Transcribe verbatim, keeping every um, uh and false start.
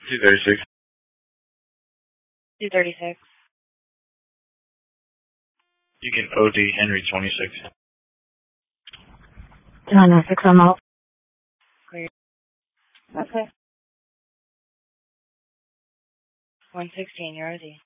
two thirty-six. two thirty-six. You can O D Henry twenty-six. John Essex, I'm out. Clear. Okay. one sixteen, you're O D.